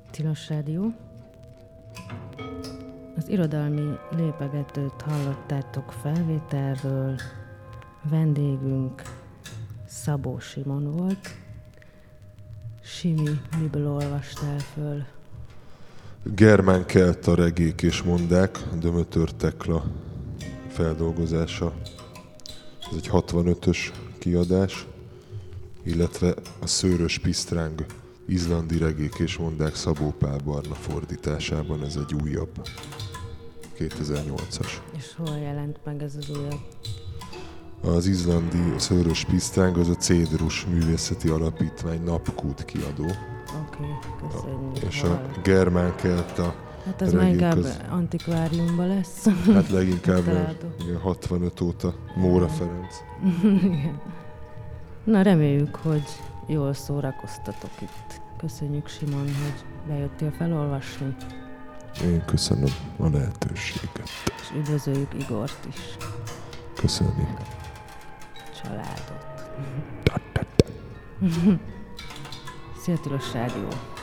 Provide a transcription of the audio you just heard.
Tilos Rádió. Az irodalmi lépegetőt hallottátok felvételről. Vendégünk Szabó Simon volt. Simi, miből olvastál föl? Germán kelta regék és mondák, Dömötör Tekla feldolgozása. Ez egy 65-ös kiadás, illetve a Szőrös Pisztráng izlandi regék és mondák Szabó Pál Barna fordításában, ez egy újabb, 2008-as. És hol jelent meg ez az újabb? Az izlandi Szőrös Pisztráng az a Cédrus Művészeti Alapítvány Napkút kiadó. Oké, köszönjük. És a Germán kelta hát az már inkább antikváriumban lesz. Hát leginkább 65 óta Móra Ferenc. Na, reméljük, hogy jól szórakoztatok itt. Köszönjük, Simon, hogy bejöttél felolvasni. Én köszönöm a lehetőséget. És üdvözöljük Igort is. Köszönjük. Családot. Szia, Tilos Rádió.